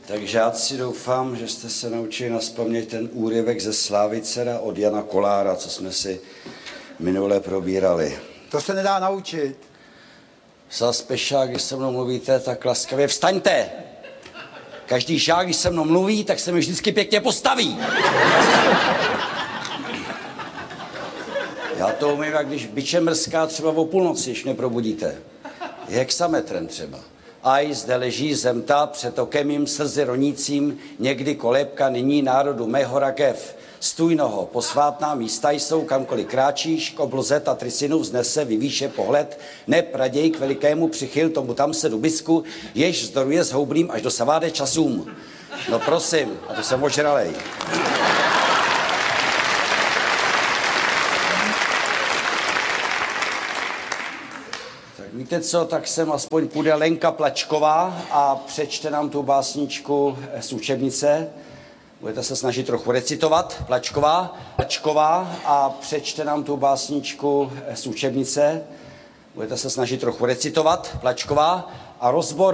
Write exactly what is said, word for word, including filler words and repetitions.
Tak žáci, doufám, že jste se naučili nazpaměť ten úryvek ze Slávicera od Jana Kolára, co jsme si minule probírali. To se nedá naučit. Zas pešák, když se mnou mluvíte, tak laskavě vstaňte. Každý žák, když se mnou mluví, tak se mi vždycky pěkně postaví. Já to umím, jak když bičem mrská třeba o půlnoci, když mě probudíte. Hexametrem třeba. Aj zde leží zem ta před okem mým slzy ronícím, někdy kolébka, nyní národu mého rakev. Stůjnoho, posvátná místa jsou, kamkoliv kráčíš, k obloze Tatrysinu vznese vyvýše pohled, neb raději k velikému přichyl tomu tam se dubisku, jež zdoruje s houblím až do saváde časům. No prosím, a to jsem ožralej. Víte co, tak sem aspoň půjde Lenka Plačková a přečte nám tu básničku z učebnice. Budete se snažit trochu recitovat. Plačková, Plačková a přečte nám tu básničku z učebnice. Budete se snažit trochu recitovat. Plačková a rozbor